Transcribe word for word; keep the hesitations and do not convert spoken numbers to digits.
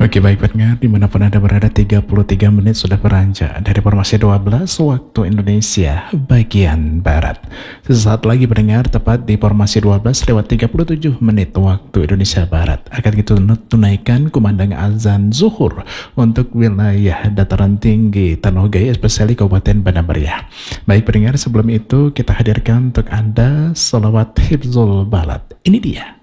Oke baik pendengar, dimanapun Anda berada, tiga puluh tiga menit sudah beranjak dari formasi dua belas waktu Indonesia bagian Barat. Sesaat lagi pendengar, tepat di formasi dua belas lewat tiga puluh tujuh menit waktu Indonesia Barat, akan kita tunaikan kumandang azan zuhur untuk wilayah dataran tinggi Tanah Gaya, spesiali Kabupaten Bandar Meriah. Baik pendengar, sebelum itu kita hadirkan untuk Anda salawat Hifzul Balad. Ini dia.